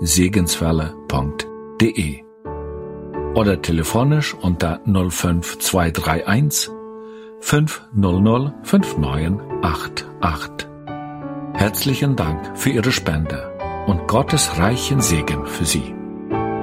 segenswelle.de oder telefonisch unter 05231 500 5988. Herzlichen Dank für Ihre Spende und Gottes reichen Segen für Sie.